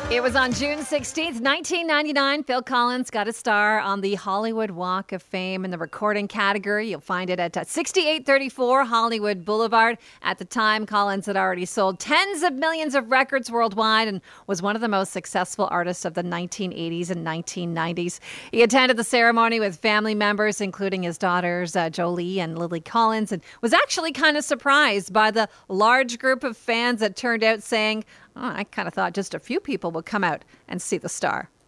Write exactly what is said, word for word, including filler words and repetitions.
It was on June sixteenth, nineteen ninety-nine. Phil Collins got a star on the Hollywood Walk of Fame in the recording category. You'll find it at uh, sixty-eight thirty-four Hollywood Boulevard. At the time, Collins had already sold tens of millions of records worldwide and was one of the most successful artists of the nineteen eighties and nineteen nineties. He attended the ceremony with family members, including his daughters, uh, Jolie and Lily Collins, and was actually kind of surprised by the large group of fans that turned out saying, oh, I kind of thought just a few people would come out and see the star.